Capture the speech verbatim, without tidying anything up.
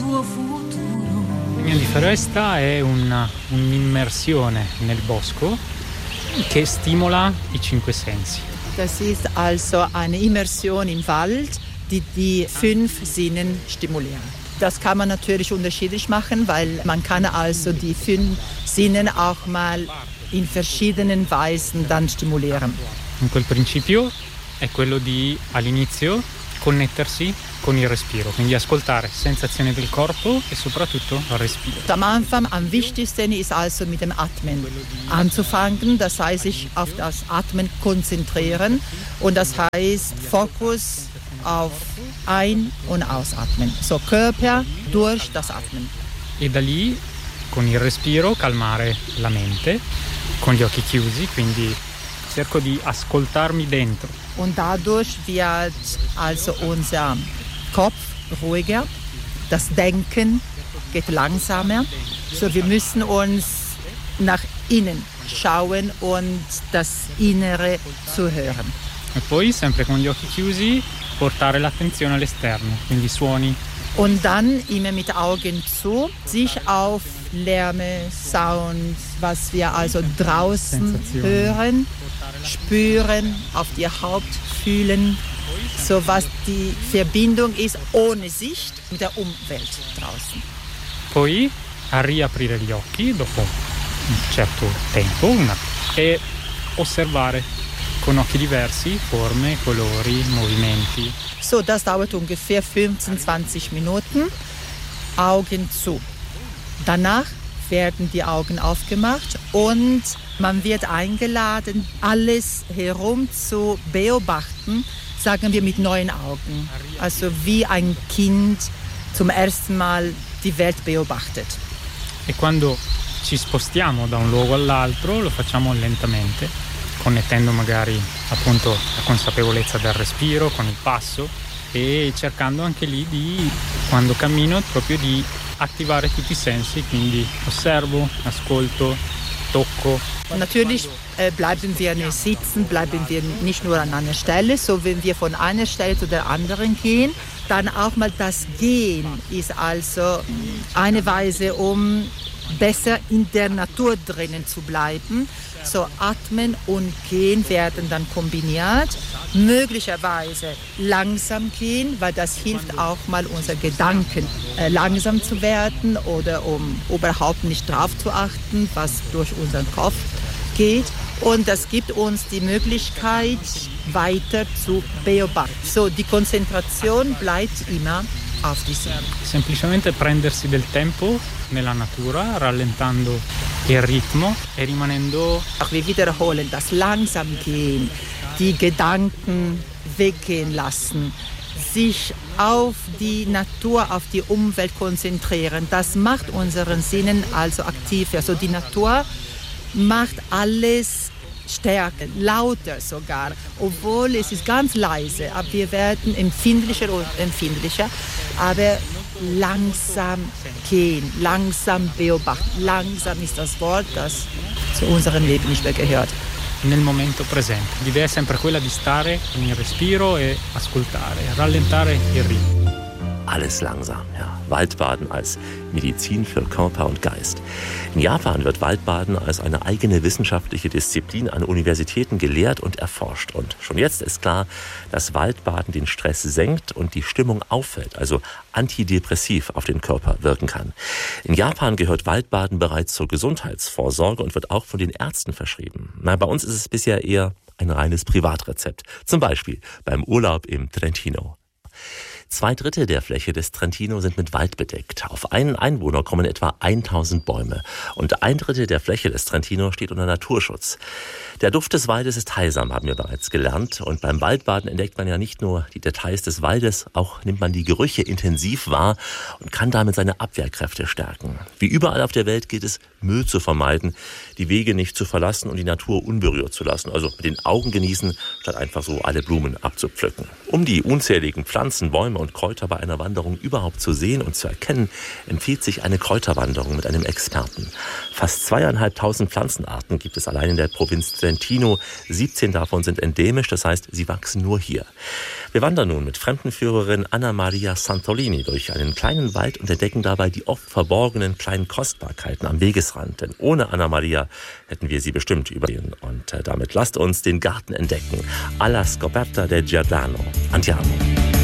tuo futuro. Il bagno di foresta è una, un'immersione nel bosco che stimola i cinque sensi. Das ist also eine Immersion im Wald, die die fünf Sinnen stimuliert. Das kann man natürlich unterschiedlich machen, weil man kann also die fünf Sinnen auch mal in verschiedenen Weisen dann stimulieren. In quel principio è quello di all'inizio connettersi con il respiro, quindi ascoltare sensazioni del corpo e soprattutto il respiro. Am Anfang am wichtigsten ist also mit dem Atmen anzufangen, das heißt sich auf das Atmen konzentrieren und das heißt Fokus auf Ein- und Ausatmen. So Körper durch das Atmen. E da lì con il respiro calmare la mente con gli occhi chiusi, quindi cerco di ascoltarmi dentro. Und dadurch wird also unser Kopf ruhiger, das Denken geht langsamer. So, wir müssen uns nach innen schauen und das Innere zuhören. E poi, sempre con gli occhi chiusi, portare l'attenzione all'esterno, quindi suoni. Und dann immer mit Augen zu, sich auf Lärme, Sound, was wir also draußen hören, spüren, auf die Haut fühlen, so was die Verbindung ist ohne Sicht mit der Umwelt draußen. Poi a riaprire gli occhi dopo un certo tempo una, e osservare con occhi diversi forme, colori, movimenti. So, das dauert ungefähr fünfzehn bis zwanzig Minuten. Augen zu. Danach werden die Augen aufgemacht und man wird eingeladen, alles herum zu beobachten, sagen wir mit neuen Augen. Also wie ein Kind zum ersten Mal die Welt beobachtet. E quando ci spostiamo da un luogo all'altro lo facciamo lentamente, connettendo magari appunto la consapevolezza del respiro con il passo e cercando anche lì di, quando cammino, proprio di attivare tutti i sensi, quindi osservo, ascolto, tocco. Und natürlich äh, bleiben wir nicht sitzen, bleiben wir nicht nur an einer Stelle, so wenn wir von einer Stelle zu der anderen gehen, dann auch mal das Gehen ist also eine Weise, um besser in der Natur drinnen zu bleiben. So Atmen und Gehen werden dann kombiniert. Möglicherweise langsam gehen, weil das hilft auch mal unseren Gedanken äh, langsam zu werden oder um überhaupt nicht drauf zu achten, was durch unseren Kopf geht. Und das gibt uns die Möglichkeit, weiter zu beobachten. So, die Konzentration bleibt immer auf die Sinne. Semplicemente prendersi del tempo nella natura, rallentando il ritmo e rimanendo. Auch wir wiederholen das langsam gehen, die Gedanken weggehen lassen, sich auf die Natur, auf die Umwelt konzentrieren. Das macht unseren Sinnen also aktiv. Also die Natur macht alles stärker, lauter sogar, obwohl es ist ganz leise, aber wir werden empfindlicher und empfindlicher, aber langsam gehen, langsam beobachten. Langsam ist das Wort, das zu unserem Leben nicht mehr gehört. Nel momento presente. L'idea è sempre quella di stare con il respiro e ascoltare, rallentare il ritmo. Alles langsam, ja. Waldbaden als Medizin für Körper und Geist. In Japan wird Waldbaden als eine eigene wissenschaftliche Disziplin an Universitäten gelehrt und erforscht. Und schon jetzt ist klar, dass Waldbaden den Stress senkt und die Stimmung auffällt, also antidepressiv auf den Körper wirken kann. In Japan gehört Waldbaden bereits zur Gesundheitsvorsorge und wird auch von den Ärzten verschrieben. Na, bei uns ist es bisher eher ein reines Privatrezept. Zum Beispiel beim Urlaub im Trentino. Zwei Drittel der Fläche des Trentino sind mit Wald bedeckt. Auf einen Einwohner kommen etwa tausend Bäume. Und ein Drittel der Fläche des Trentino steht unter Naturschutz. Der Duft des Waldes ist heilsam, haben wir bereits gelernt. Und beim Waldbaden entdeckt man ja nicht nur die Details des Waldes, auch nimmt man die Gerüche intensiv wahr und kann damit seine Abwehrkräfte stärken. Wie überall auf der Welt gilt es, Müll zu vermeiden, die Wege nicht zu verlassen und die Natur unberührt zu lassen. Also mit den Augen genießen, statt einfach so alle Blumen abzupflücken. Um die unzähligen Pflanzen, Bäume und Kräuter bei einer Wanderung überhaupt zu sehen und zu erkennen, empfiehlt sich eine Kräuterwanderung mit einem Experten. Fast zweieinhalbtausend Pflanzenarten gibt es allein in der Provinz Trentino. siebzehn davon sind endemisch, das heißt, sie wachsen nur hier. Wir wandern nun mit Fremdenführerin Anna Maria Santolini durch einen kleinen Wald und entdecken dabei die oft verborgenen kleinen Kostbarkeiten am Wegesrand. Denn ohne Anna Maria hätten wir sie bestimmt übersehen. Und damit lasst uns den Garten entdecken. Alla scoperta del Giardano. Andiamo.